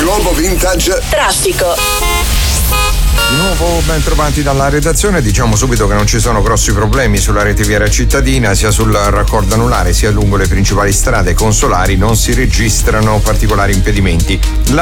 Globo Vintage Traffico. Di nuovo ben trovati dalla redazione. Diciamo subito che non ci sono grossi problemi sulla rete viaria cittadina, sia sul raccordo anulare sia lungo le principali strade consolari non si registrano particolari impedimenti.